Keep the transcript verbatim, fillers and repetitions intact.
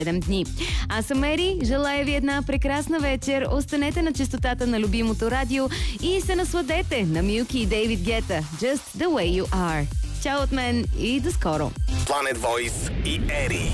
седем дни. Аз съм Ери, желая ви една прекрасна вечер. Останете на честотата на любимото радио и се насладете на Милки и Дейвид Гета. Just the way you are. Чао от мен и до скоро. Planet Voice и Ери.